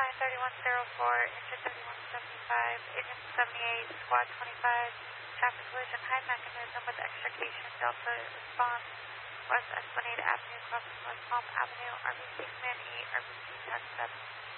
3104, engine 3175, engine 78, squad 25, traffic collision high mechanism with extrication, Delta response, West Esplanade Avenue, crossing West Palm Avenue, RBC Command 8, RBC Tax 7.